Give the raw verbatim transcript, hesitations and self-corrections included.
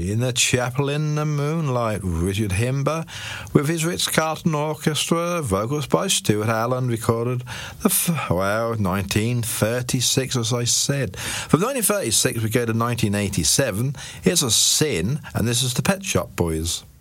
in the Chapel in the Moonlight, Richard Himber, with his Ritz-Carlton Orchestra, vocals by Stuart Allen, recorded the f- well, nineteen thirty-six, as I said. From nineteen thirty-six, we go to nineteen eighty-seven. Here's A Sin, and this is the Pet Shop Boys.